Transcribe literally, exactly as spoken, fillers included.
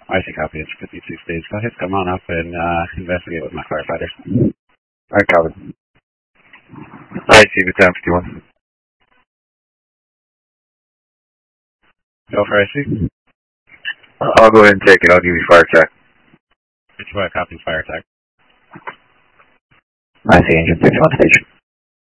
I see, copy. It's fifty-two stage. Go ahead, come on up and uh, investigate with my firefighters. Alright, copy. I see the ten fifty-one. Go for I C. I'll go ahead and take it. I'll give you fire check. fifty-five, copy, fire attack. I see, engine fifty-one station.